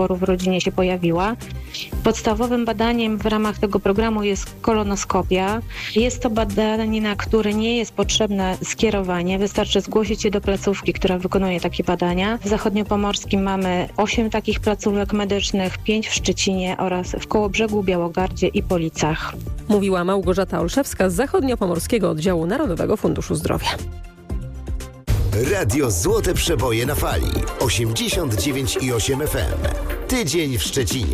nowotworu w rodzinie się pojawiła. Podstawowym badaniem w ramach tego programu jest kolonoskopia. Jest to badanie, na które nie jest potrzebne skierowanie. Wystarczy zgłosić się do placówki, która wykonuje takie badania. W Zachodniopomorskim mamy osiem takich placówek medycznych, pięć w Szczecinie oraz w Kołobrzegu, Białogardzie i Policach. Mówiła Małgorzata Olszewska z Zachodniopomorskiego Oddziału Narodowego Funduszu Zdrowia. Radio Złote Przeboje na fali. osiemdziesiąt dziewięć i osiem F M. Tydzień w Szczecinie.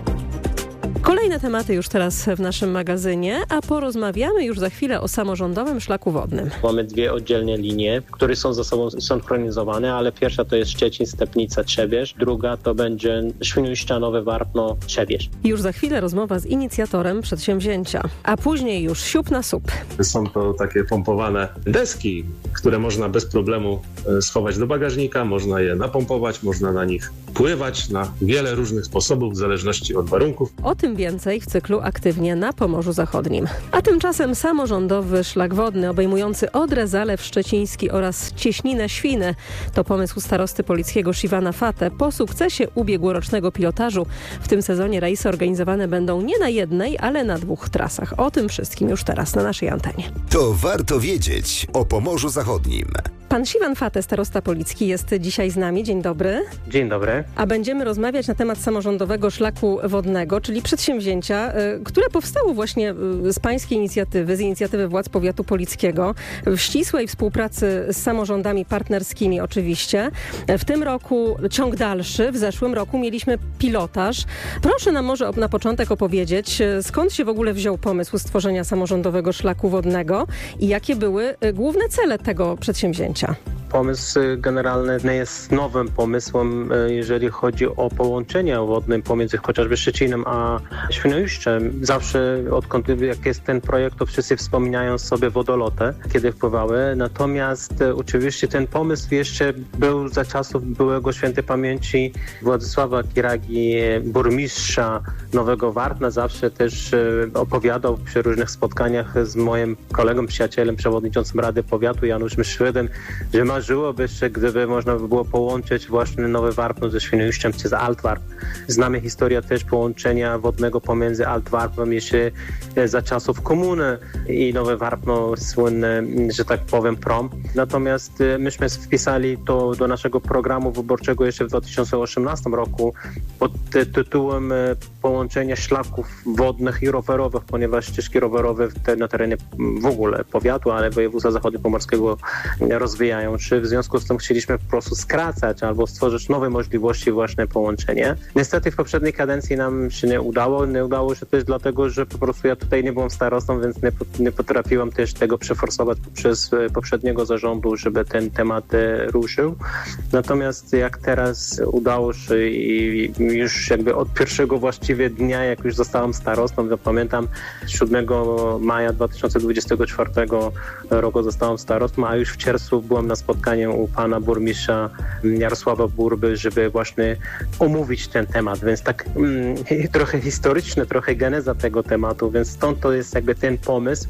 Kolejne tematy już teraz w naszym magazynie, a porozmawiamy już za chwilę o samorządowym szlaku wodnym. Mamy dwie oddzielne linie, które są ze sobą synchronizowane, ale pierwsza to jest Szczecin, Stepnica, Trzebież, druga to będzie Świnoujścia, Nowe Warpno, Trzebież. Już za chwilę rozmowa z inicjatorem przedsięwzięcia, a później już siup na sup. Są to takie pompowane deski, które można bez problemu schować do bagażnika, można je napompować, można na nich pływać na wiele różnych sposobów w zależności od warunków. O tym więcej w cyklu Aktywnie na Pomorzu Zachodnim. A tymczasem samorządowy szlak wodny obejmujący Odrę, Zalew Szczeciński oraz Cieśninę Świny to pomysł starosty polickiego Siwana Fatę. Po sukcesie ubiegłorocznego pilotażu w tym sezonie rejsy organizowane będą nie na jednej, ale na dwóch trasach. O tym wszystkim już teraz na naszej antenie. To warto wiedzieć o Pomorzu Zachodnim. Pan Siwan Fatę, starosta policki, jest dzisiaj z nami. Dzień dobry. Dzień dobry. A będziemy rozmawiać na temat samorządowego szlaku wodnego, czyli przedsięwzięcia, które powstało właśnie z pańskiej inicjatywy, z inicjatywy władz powiatu polickiego, w ścisłej współpracy z samorządami partnerskimi oczywiście. W tym roku ciąg dalszy, w zeszłym roku mieliśmy pilotaż. Proszę nam może na początek opowiedzieć, skąd się w ogóle wziął pomysł stworzenia samorządowego szlaku wodnego i jakie były główne cele tego przedsięwzięcia? Pomysł generalny nie jest nowym pomysłem, jeżeli chodzi o połączenie wodne pomiędzy chociażby Szczecinem a Świnoujściem. Zawsze odkąd jak jest ten projekt, to wszyscy wspominają sobie wodoloty, kiedy wpływały. Natomiast oczywiście ten pomysł jeszcze był za czasów byłego świętej pamięci Władysława Kiragi, burmistrza Nowego Warpna. Zawsze też opowiadał przy różnych spotkaniach z moim kolegą, przyjacielem, przewodniczącym Rady Powiatu Januszem Szwedem, że marzyłoby się, gdyby można by było połączyć właśnie Nowe Warpno ze Świnoujściem przez Altwarp. Znamy historię też połączenia wodnego pomiędzy Altwarpem jeszcze za czasów komuny i Nowe Warpno, słynne, że tak powiem, prom. Natomiast myśmy wpisali to do naszego programu wyborczego jeszcze w dwa tysiące osiemnastym roku pod tytułem połączenia szlaków wodnych i rowerowych, ponieważ ścieżki rowerowe na terenie w ogóle powiatu, ale województwa zachodniopomorskiego rozwijają. Czy w związku z tym chcieliśmy po prostu skracać albo stworzyć nowe możliwości właśnie połączenia. Niestety w poprzedniej kadencji nam się nie udało. Nie udało się też dlatego, że po prostu ja tutaj nie byłem starostą, więc nie, nie potrafiłem też tego przeforsować przez poprzedniego zarządu, żeby ten temat ruszył. Natomiast jak teraz udało się i już jakby od pierwszego właściwie dnia, jak już zostałem starostą, to pamiętam siódmego maja dwa tysiące dwudziestego czwartego roku zostałem starostą, a już w czerwcu byłem na spotkaniu u pana burmistrza Jarosława Burby, żeby właśnie omówić ten temat, więc tak mm, trochę historyczne, trochę geneza tego tematu, więc stąd to jest jakby ten pomysł,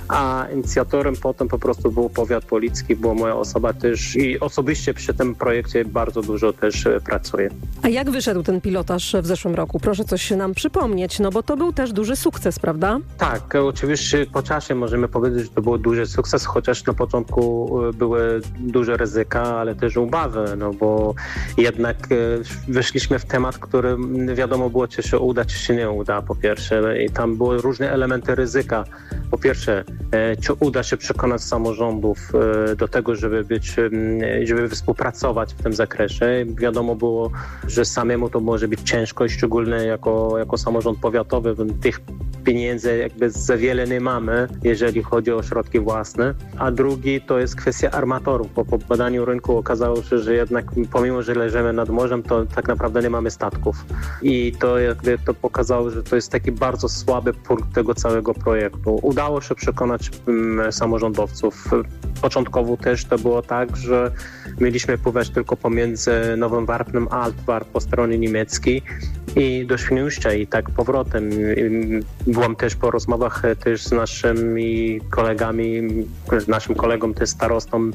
a inicjatorem potem po prostu był powiat policki, była moja osoba też i osobiście przy tym projekcie bardzo dużo też pracuję. A jak wyszedł ten pilotaż w zeszłym roku? Proszę coś nam przypomnieć, no bo to był też duży sukces, prawda? Tak, oczywiście po czasie możemy powiedzieć, że to był duży sukces, chociaż na początku były duże ryzyka, ale też obawy, no bo jednak weszliśmy w temat, który wiadomo było, czy się uda, czy się nie uda, po pierwsze. I tam były różne elementy ryzyka. Po pierwsze, czy uda się przekonać samorządów do tego, żeby być, żeby współpracować w tym zakresie. Wiadomo było, że samemu to może być ciężko i szczególnie jako, jako samorząd powiatowy, tych pieniędzy jakby za wiele nie mamy, jeżeli chodzi o środki własne. A drugi to jest kwestia armatorów, bo po badaniu rynku okazało się, że jednak pomimo, że leżymy nad morzem, to tak naprawdę nie mamy statków. I to jakby to pokazało, że to jest taki bardzo słaby punkt tego całego projektu. Udało się przekonać um, samorządowców. Początkowo też to było tak, że mieliśmy pływać tylko pomiędzy Nowym Warpnem a Altwarp po stronie niemieckiej. i do Świnoujścia i tak powrotem. Byłam też po rozmowach też z naszymi kolegami, z naszym kolegą też starostą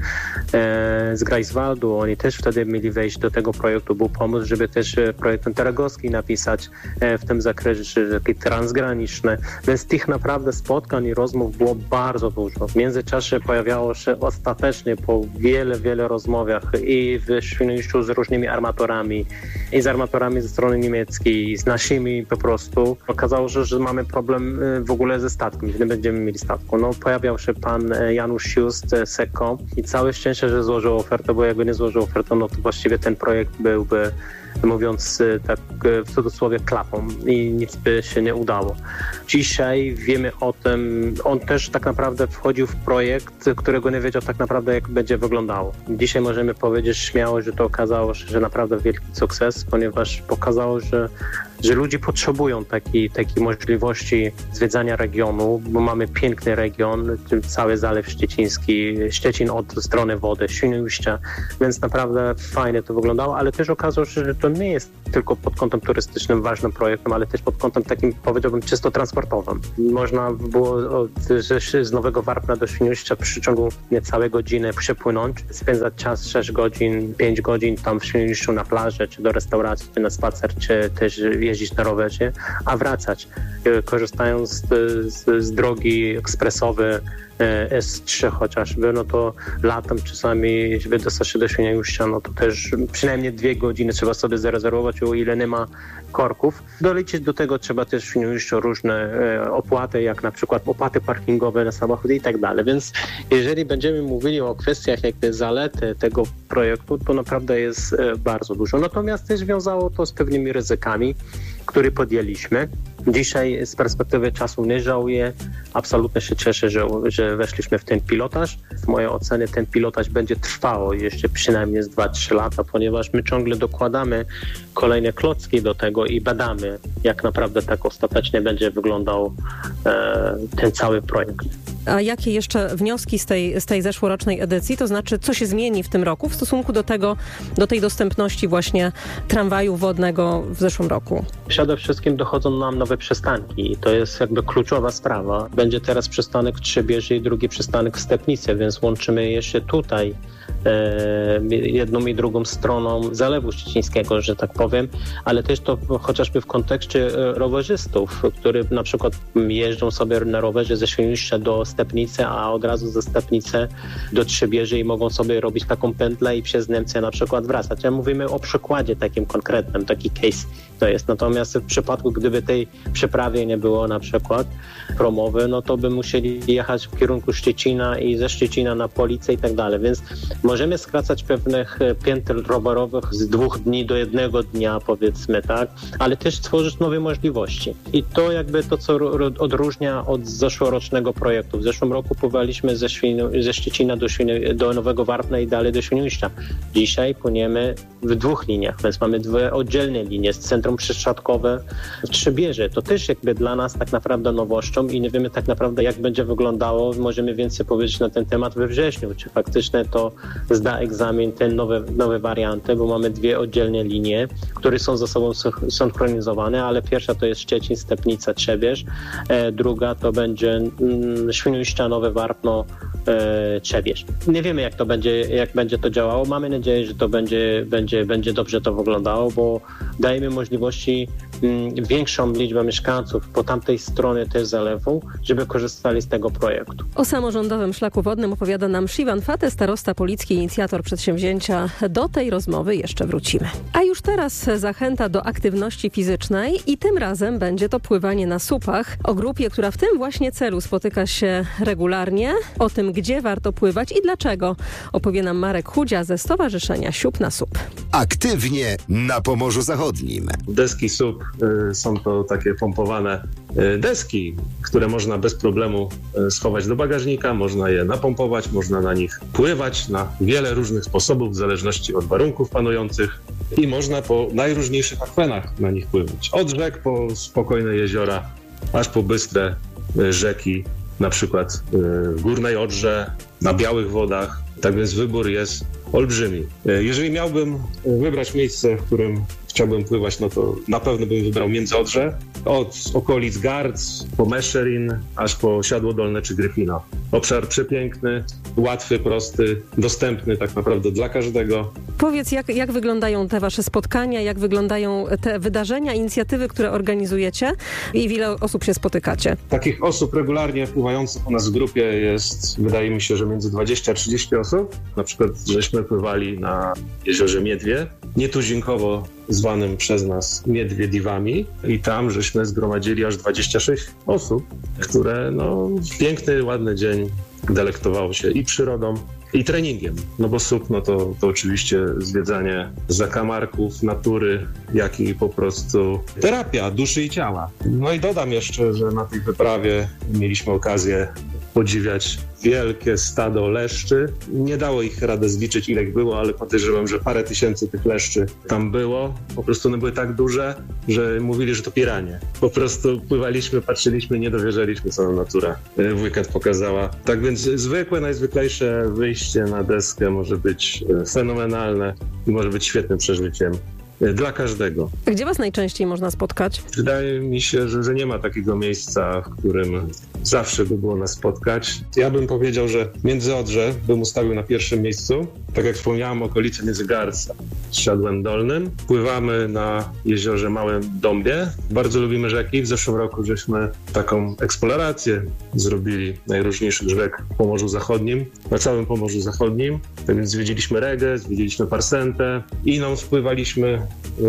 z Greifswaldu. Oni też wtedy mieli wejść do tego projektu, był pomysł, żeby też projekt Teragowski napisać w tym zakresie, taki transgraniczny. Więc tych naprawdę spotkań i rozmów było bardzo dużo. W międzyczasie pojawiało się ostatecznie po wiele, wiele rozmowach i w Świnoujściu z różnymi armatorami i z armatorami ze strony niemieckiej, i z naszymi po prostu. Okazało się, że mamy problem w ogóle ze statkiem, że nie będziemy mieli statku. No, pojawiał się pan Janusz Just z Seko i całe szczęście, że złożył ofertę, bo jakby nie złożył ofertę, no to właściwie ten projekt byłby, mówiąc tak w cudzysłowie, klapą i nic by się nie udało. Dzisiaj wiemy o tym, on też tak naprawdę wchodził w projekt, którego nie wiedział tak naprawdę, jak będzie wyglądało. Dzisiaj możemy powiedzieć śmiało, że to okazało się, że naprawdę wielki sukces, ponieważ pokazało, że że ludzie potrzebują takiej, takiej możliwości zwiedzania regionu, bo mamy piękny region, cały Zalew Szczeciński, Szczecin od strony wody, Świnoujścia, więc naprawdę fajnie to wyglądało, ale też okazało się, że to nie jest tylko pod kątem turystycznym ważnym projektem, ale też pod kątem takim, powiedziałbym, czysto transportowym. Można było od, z Nowego Warpna do Świnoujścia przy ciągu niecałej godziny przepłynąć, spędzać czas sześć godzin, pięć godzin tam w Świnoujściu na plaży, czy do restauracji, czy na spacer, czy też jeździć na rowerze, a wracać, korzystając z, z, z drogi ekspresowej S trzy chociażby, no to latem czasami, żeby dostać się do Świnoujścia, no to też przynajmniej dwie godziny trzeba sobie zarezerwować, o ile nie ma korków. Doliczyć do tego trzeba też w Świnoujściu różne opłaty, jak na przykład opłaty parkingowe na samochody i tak dalej. Więc jeżeli będziemy mówili o kwestiach jakby zalety tego projektu, to naprawdę jest bardzo dużo. Natomiast też wiązało to z pewnymi ryzykami, które podjęliśmy. Dzisiaj z perspektywy czasu nie żałuję. Absolutnie się cieszę, że, że weszliśmy w ten pilotaż. W mojej ocenie ten pilotaż będzie trwało jeszcze przynajmniej z dwa trzy lata, ponieważ my ciągle dokładamy kolejne klocki do tego i badamy, jak naprawdę tak ostatecznie będzie wyglądał e, ten cały projekt. A jakie jeszcze wnioski z tej, z tej zeszłorocznej edycji? To znaczy, co się zmieni w tym roku w stosunku do tego, do tej dostępności właśnie tramwaju wodnego w zeszłym roku? Przede wszystkim dochodzą nam nowe przystanki i to jest jakby kluczowa sprawa. Będzie teraz przystanek w Trzebieży i drugi przystanek w Stepnicy, więc łączymy jeszcze tutaj e, jedną i drugą stroną Zalewu Szczecińskiego, że tak powiem, ale też to chociażby w kontekście rowerzystów, którzy na przykład jeżdżą sobie na rowerze ze Świnoujścia do Stepnicy, a od razu ze Stepnicy do Trzebieży i mogą sobie robić taką pętlę i przez Niemcy na przykład wracać. Ja mówimy o przykładzie takim konkretnym, taki case to jest. Natomiast w przypadku, gdyby tej przeprawy nie było na przykład promowy, no to by musieli jechać w kierunku Szczecina i ze Szczecina na Police i tak dalej. Więc możemy skracać pewnych pięter rowerowych z dwóch dni do jednego dnia, powiedzmy, tak, ale też tworzyć nowe możliwości. I to jakby to, co odróżnia od zeszłorocznego projektu. W zeszłym roku pływaliśmy ze, Świnu, ze Szczecina do, Świnu, do Nowego Warpna i dalej do Świnoujścia. Dzisiaj płyniemy w dwóch liniach, więc mamy dwie oddzielne linie z centrum przesiadkowe w Trzebieży. To też jakby dla nas tak naprawdę nowością i nie wiemy tak naprawdę, jak będzie wyglądało. Możemy więcej powiedzieć na ten temat we wrześniu, czy faktycznie to zda egzamin, te nowe, nowe warianty, bo mamy dwie oddzielne linie, które są ze sobą synchronizowane, ale pierwsza to jest Szczecin, Stepnica, Trzebież, e, druga to będzie mm, Świnoujścia, Nowe Warpno, e, Trzebież. Nie wiemy, jak to będzie, jak będzie to działało. Mamy nadzieję, że to będzie, będzie, będzie dobrze to wyglądało, bo dajemy możliwości m, większą liczbę mieszkańców po tamtej stronie też zalewu, żeby korzystali z tego projektu. O samorządowym szlaku wodnym opowiada nam Shivan Fateh, starosta policki, inicjator przedsięwzięcia. Do tej rozmowy jeszcze wrócimy. A już teraz zachęta do aktywności fizycznej i tym razem będzie to pływanie na słupach. O grupie, która w tym właśnie celu spotyka się regularnie. O tym, gdzie warto pływać i dlaczego, opowie nam Marek Chudzia ze Stowarzyszenia Siup na Słup. Aktywnie na Pomorzu Zachodnim. Deski S U P y, są to takie pompowane y, deski, które można bez problemu y, schować do bagażnika, można je napompować, można na nich pływać na wiele różnych sposobów w zależności od warunków panujących i można po najróżniejszych akwenach na nich pływać. Od rzek po spokojne jeziora, aż po bystre y, rzeki, na przykład y, w Górnej Odrze, na białych wodach. Tak więc wybór jest olbrzymi. Jeżeli miałbym wybrać miejsce, w którym w chciałbym pływać, no to na pewno bym wybrał Międzyodrze. Od okolic Gardz po Meszerin, aż po Siadło Dolne czy Gryfino. Obszar przepiękny, łatwy, prosty, dostępny tak naprawdę dla każdego. Powiedz, jak, jak wyglądają te wasze spotkania, jak wyglądają te wydarzenia, inicjatywy, które organizujecie i w ile osób się spotykacie? Takich osób regularnie pływających u nas w grupie jest, wydaje mi się, że między dwadzieścia a trzydzieści osób. Na przykład żeśmy pływali na jeziorze Miedwie, nietuzinkowo zwanym przez nas Miedwiediwami i tam żeśmy zgromadzili aż dwadzieścia sześć osób, które no, w piękny, ładny dzień delektowało się i przyrodą, i treningiem. No bo S U P, no to, to oczywiście zwiedzanie zakamarków, natury, jak i po prostu terapia duszy i ciała. No i dodam jeszcze, że na tej wyprawie mieliśmy okazję podziwiać wielkie stado leszczy. Nie dało ich radę zliczyć, ile ich było, ale podejrzewam, że parę tysięcy tych leszczy tam było. Po prostu one były tak duże, że mówili, że to piranie. Po prostu pływaliśmy, patrzyliśmy, nie dowierzaliśmy, co nam natura w weekend pokazała. Tak więc zwykłe, najzwyklejsze wyjście na deskę może być fenomenalne i może być świetnym przeżyciem dla każdego. Gdzie was najczęściej można spotkać? Wydaje mi się, że, że nie ma takiego miejsca, w którym zawsze by było nas spotkać. Ja bym powiedział, że Międzyodrze bym ustawił na pierwszym miejscu. Tak jak wspomniałem, okolice między Gardz a Siadłem Dolnym. Pływamy na jeziorze Małym Dąbie. Bardzo lubimy rzeki. W zeszłym roku żeśmy taką eksplorację zrobili najróżniejszych rzek w Pomorzu Zachodnim, na całym Pomorzu Zachodnim. Tak więc zwiedziliśmy Regę, zwiedziliśmy Parsentę i no, spływaliśmy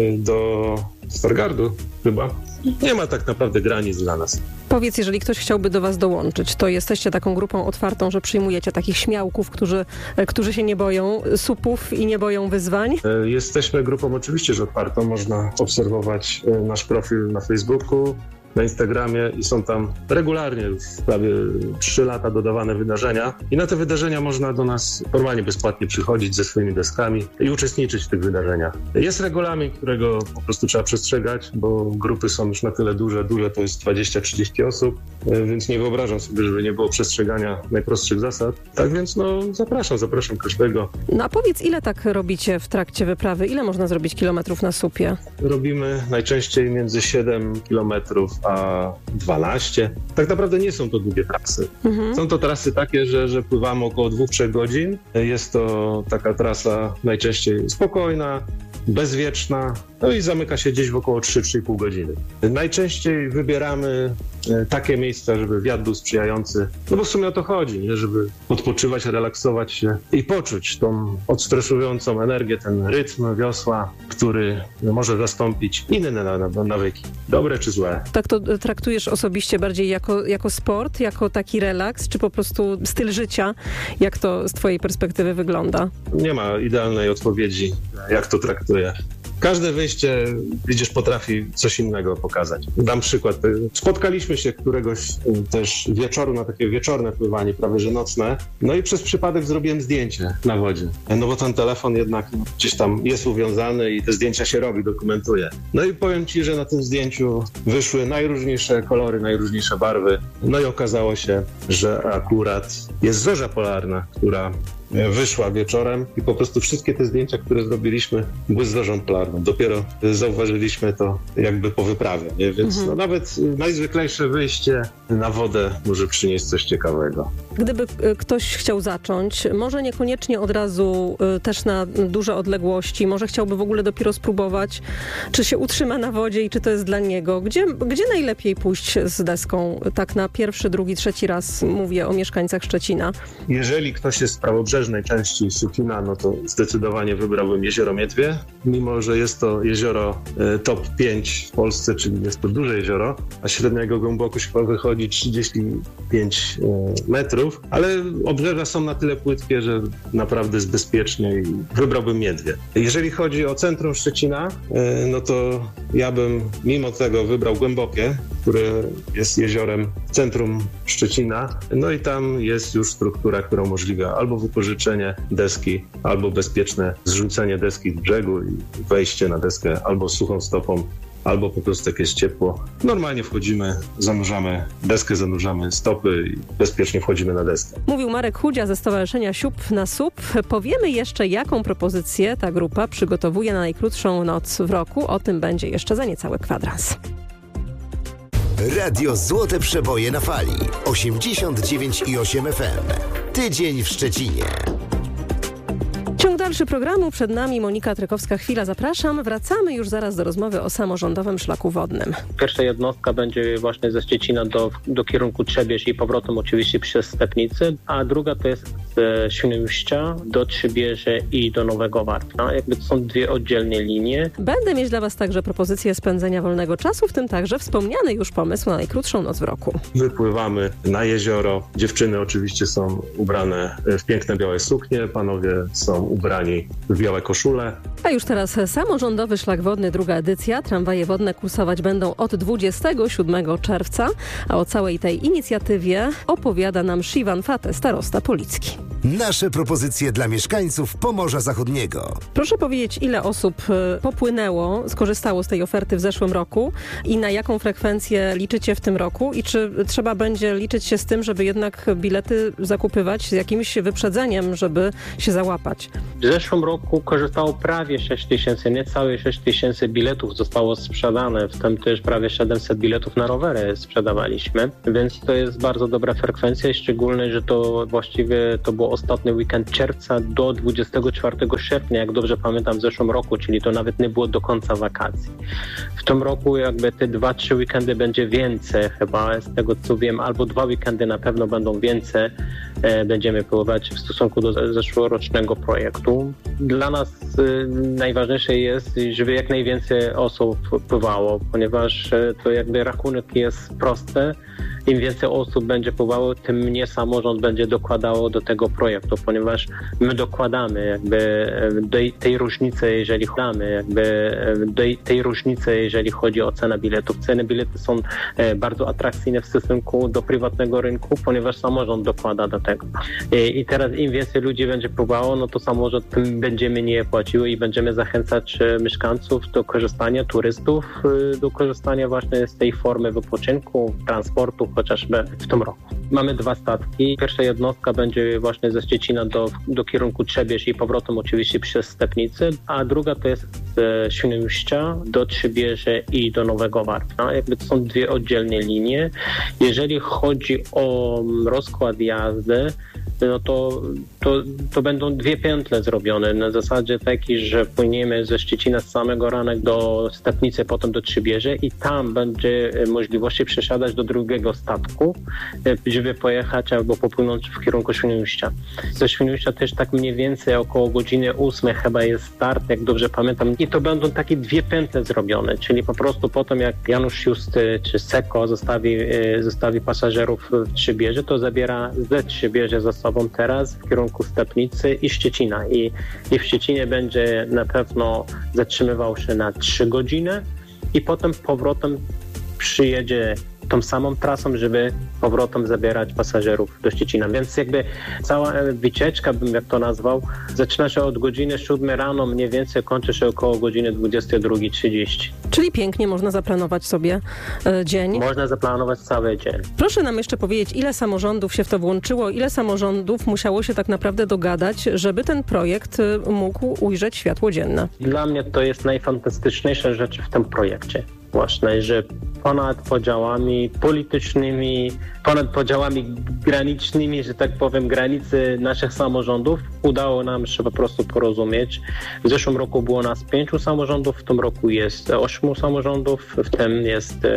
do Stargardu chyba. Nie ma tak naprawdę granic dla nas. Powiedz, jeżeli ktoś chciałby do was dołączyć, to jesteście taką grupą otwartą, że przyjmujecie takich śmiałków, którzy, którzy się nie boją supów i nie boją wyzwań? Jesteśmy grupą oczywiście, że otwartą. Można obserwować nasz profil na Facebooku, na Instagramie i są tam regularnie już prawie trzy lata dodawane wydarzenia i na te wydarzenia można do nas normalnie bezpłatnie przychodzić ze swoimi deskami i uczestniczyć w tych wydarzeniach. Jest regulamin, którego po prostu trzeba przestrzegać, bo grupy są już na tyle duże, duże to jest dwadzieścia trzydzieści osób, więc nie wyobrażam sobie, żeby nie było przestrzegania najprostszych zasad. Tak więc no zapraszam, zapraszam każdego. No a powiedz, ile tak robicie w trakcie wyprawy? Ile można zrobić kilometrów na supie? Robimy najczęściej między siedem kilometrów a dwanaście. Tak naprawdę nie są to długie trasy. Mhm. Są to trasy takie, że, że pływamy około dwóch do trzech godzin. Jest to taka trasa najczęściej spokojna, bezwieczna, no i zamyka się gdzieś w około trzy do trzech i pół godziny. Najczęściej wybieramy takie miejsca, żeby wiatr był sprzyjający, no bo w sumie o to chodzi, nie? Żeby odpoczywać, relaksować się i poczuć tą odstresującą energię, ten rytm wiosła, który może zastąpić inne nawyki, dobre czy złe. Tak to traktujesz osobiście bardziej jako, jako sport, jako taki relaks, czy po prostu styl życia? Jak to z twojej perspektywy wygląda? Nie ma idealnej odpowiedzi, jak to traktuję. Każde wyjście, widzisz, potrafi coś innego pokazać. Dam przykład. Spotkaliśmy się któregoś też wieczoru na takie wieczorne pływanie, prawie że nocne. No i przez przypadek zrobiłem zdjęcie na wodzie. No bo ten telefon jednak gdzieś tam jest uwiązany i te zdjęcia się robi, dokumentuje. No i powiem ci, że na tym zdjęciu wyszły najróżniejsze kolory, najróżniejsze barwy. No i okazało się, że akurat jest zorza polarna, która wyszła wieczorem i po prostu wszystkie te zdjęcia, które zrobiliśmy, były z zorzą polarną. Dopiero zauważyliśmy to jakby po wyprawie, nie? Więc mhm. no, nawet najzwyklejsze wyjście na wodę może przynieść coś ciekawego. Gdyby ktoś chciał zacząć, może niekoniecznie od razu też na duże odległości, może chciałby w ogóle dopiero spróbować, czy się utrzyma na wodzie i czy to jest dla niego. Gdzie, gdzie najlepiej pójść z deską? Tak na pierwszy, drugi, trzeci raz mówię o mieszkańcach Szczecina. Jeżeli ktoś jest z prawobrzeżnej części Szczecina, no to zdecydowanie wybrałbym jezioro Miedwie, mimo że jest to jezioro top pięć w Polsce, czyli jest to duże jezioro, a średnia jego głębokość chyba wychodzi trzydzieści pięć metrów, ale obrzeża są na tyle płytkie, że naprawdę jest bezpiecznie i wybrałbym Miedwie. Jeżeli chodzi o centrum Szczecina, no to ja bym mimo tego wybrał Głębokie, które jest jeziorem w centrum Szczecina, no i tam jest już struktura, która umożliwia albo wypożyczenie deski, albo bezpieczne zrzucenie deski z brzegu i wejście na deskę albo suchą stopą albo po prostu jak jest ciepło. Normalnie wchodzimy, zanurzamy deskę, zanurzamy stopy i bezpiecznie wchodzimy na deskę. Mówił Marek Chudzia ze Stowarzyszenia Siup na S U P. Powiemy jeszcze, jaką propozycję ta grupa przygotowuje na najkrótszą noc w roku. O tym będzie jeszcze za niecały kwadrans. Radio Złote Przeboje na fali. osiemdziesiąt dziewięć i osiem F M. Tydzień w Szczecinie. Ciąg dalszy programu, przed nami Monika Trykowska-Chwila. Zapraszam. Wracamy już zaraz do rozmowy o samorządowym szlaku wodnym. Pierwsza jednostka będzie właśnie ze Szczecina do, do kierunku Trzebież i powrotem oczywiście przez Stepnicy, a druga to jest z Świnoujścia do Trzebieży i do Nowego Warpna. Jakby to są dwie oddzielne linie. Będę mieć dla Was także propozycję spędzenia wolnego czasu, w tym także wspomniany już pomysł na najkrótszą noc w roku. Wypływamy na jezioro. Dziewczyny oczywiście są ubrane w piękne białe suknie, panowie są ubrani w białe koszule. A już teraz samorządowy szlak wodny, druga edycja. Tramwaje wodne kursować będą od dwudziestego siódmego czerwca, a o całej tej inicjatywie opowiada nam Shivan Fate, starosta policki. Nasze propozycje dla mieszkańców Pomorza Zachodniego. Proszę powiedzieć, ile osób popłynęło, skorzystało z tej oferty w zeszłym roku i na jaką frekwencję liczycie w tym roku i czy trzeba będzie liczyć się z tym, żeby jednak bilety zakupywać z jakimś wyprzedzeniem, żeby się załapać? W zeszłym roku korzystało prawie sześć tysięcy, niecałe sześć tysięcy biletów zostało sprzedane, w tym też prawie siedemset biletów na rowery sprzedawaliśmy, więc to jest bardzo dobra frekwencja i szczególnie, że to właściwie to było ostatni weekend czerwca do dwudziestego czwartego sierpnia, jak dobrze pamiętam, w zeszłym roku, czyli to nawet nie było do końca wakacji. W tym roku jakby te dwa, trzy weekendy będzie więcej chyba, z tego co wiem, albo dwa weekendy na pewno będą więcej, e, będziemy pływać w stosunku do zeszłorocznego projektu. Dla nas e, najważniejsze jest, żeby jak najwięcej osób pływało, ponieważ e, to jakby rachunek jest prosty. Im więcej osób będzie pływało, tym mniej samorząd będzie dokładało do tego projektu, ponieważ my dokładamy jakby do tej różnicy, jeżeli damy jakby do tej różnicy, jeżeli chodzi o cenę biletów. Ceny biletów są bardzo atrakcyjne w stosunku do prywatnego rynku, ponieważ samorząd dokłada do tego. I teraz im więcej ludzi będzie pływało, no to samorząd tym będzie mniej płacił i będziemy zachęcać mieszkańców do korzystania, turystów do korzystania właśnie z tej formy wypoczynku, transportu, chociażby w tym roku. Mamy dwa statki. Pierwsza jednostka będzie właśnie ze Szczecina do, do kierunku Trzebież i powrotem oczywiście przez Stepnicy, a druga to jest z Świnoujścia do Trzebieży i do Nowego Warpna. Jakby to są dwie oddzielne linie. Jeżeli chodzi o rozkład jazdy, no to, to, to będą dwie pętle zrobione na zasadzie takiej, że płyniemy ze Szczecina z samego rana do Stepnicy, potem do Trzebieży i tam będzie możliwości przesiadać do drugiego statku, żeby pojechać albo popłynąć w kierunku Świnoujścia. Ze Świnoujścia też tak mniej więcej około godziny ósmej chyba jest start, jak dobrze pamiętam. I to będą takie dwie pętle zrobione, czyli po prostu potem jak Janusz Justy czy Seko zostawi, zostawi pasażerów w Trzebieży, to zabiera ze Trzebieży za sobą teraz w kierunku Stepnicy i Szczecina. I, i w Szczecinie będzie na pewno zatrzymywał się na trzy godziny i potem powrotem przyjedzie tą samą trasą, żeby powrotem zabierać pasażerów do Szczecina. Więc jakby cała wycieczka, bym jak to nazwał, zaczyna się od godziny siódmej rano, mniej więcej kończy się około godziny dwudziestej drugiej trzydzieści. Czyli pięknie można zaplanować sobie e, dzień. Można zaplanować cały dzień. Proszę nam jeszcze powiedzieć, ile samorządów się w to włączyło, ile samorządów musiało się tak naprawdę dogadać, żeby ten projekt mógł ujrzeć światło dzienne? Dla mnie to jest najfantastyczniejsza rzecz w tym projekcie. Właśnie, że ponad podziałami politycznymi, ponad podziałami granicznymi, że tak powiem, granicy naszych samorządów udało nam się po prostu porozumieć. W zeszłym roku było nas pięciu samorządów, w tym roku jest ośmiu samorządów, w tym jest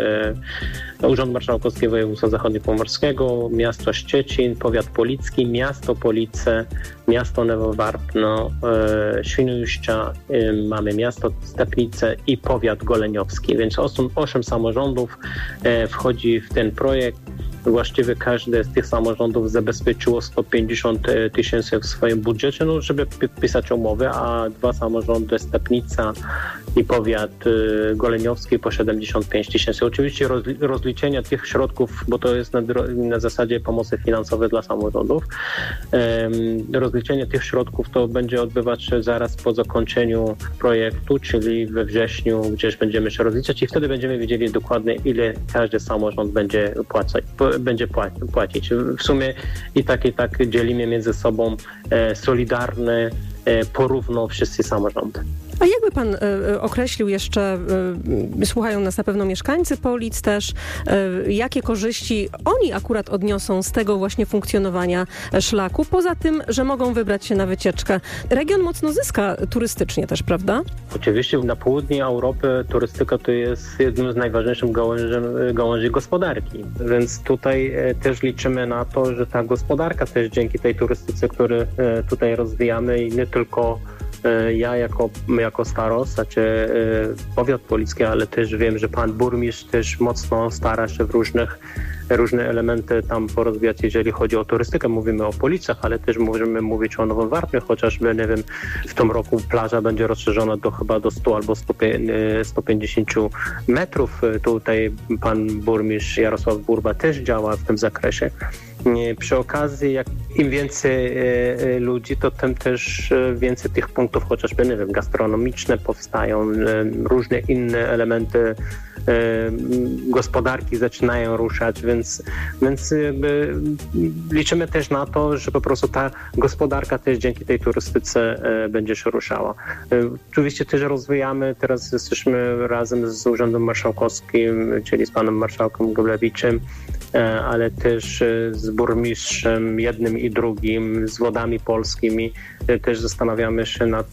e, Urząd Marszałkowski Województwa Zachodniopomorskiego, miasto Szczecin, powiat policki, miasto Police, miasto Nowe Warpno, e, Świnoujścia, e, mamy miasto Stepnice i powiat goleniowski, więc osiem, osiem samorządów e, wchodzi w ten projekt właściwie każdy z tych samorządów zabezpieczyło sto pięćdziesiąt tysięcy w swoim budżecie, no, żeby pisać umowy, a dwa samorządy, Stepnica i powiat goleniowski po siedemdziesiąt pięć tysięcy. Oczywiście rozliczenia tych środków, bo to jest na, na zasadzie pomocy finansowej dla samorządów, rozliczenie tych środków to będzie odbywać się zaraz po zakończeniu projektu, czyli we wrześniu gdzieś będziemy się rozliczać i wtedy będziemy wiedzieli dokładnie, ile każdy samorząd będzie płacać. Będzie płacić. W sumie i tak i tak dzielimy między sobą solidarne, porówno wszyscy samorządy. A jakby pan y, określił jeszcze, y, słuchają nas na pewno mieszkańcy Polic też, y, jakie korzyści oni akurat odniosą z tego właśnie funkcjonowania szlaku, poza tym, że mogą wybrać się na wycieczkę. Region mocno zyska turystycznie też, prawda? Oczywiście na południu Europy turystyka to jest jednym z najważniejszych gałęzi, gałęzi gospodarki, więc tutaj też liczymy na to, że ta gospodarka też dzięki tej turystyce, którą tutaj rozwijamy i nie tylko ja jako, jako starosta, czy powiat policki, ale też wiem, że pan burmistrz też mocno stara się w różnych różne elementy tam porozwijać, jeżeli chodzi o turystykę. Mówimy o Policach, ale też możemy mówić o Nowym Warmie, chociażby, nie wiem, w tym roku plaża będzie rozszerzona do chyba do stu albo stu pięćdziesięciu metrów. Tutaj pan burmistrz Jarosław Burba też działa w tym zakresie. Przy okazji, jak im więcej ludzi, to tym też więcej tych punktów, chociażby, nie wiem, gastronomiczne powstają, różne inne elementy gospodarki zaczynają ruszać, więc, więc liczymy też na to, że po prostu ta gospodarka też dzięki tej turystyce będzie się ruszała. Oczywiście też rozwijamy, teraz jesteśmy razem z Urzędem Marszałkowskim, czyli z panem marszałkiem Goblewiczem, ale też z burmistrzem jednym i drugim, z Wodami Polskimi. Też zastanawiamy się nad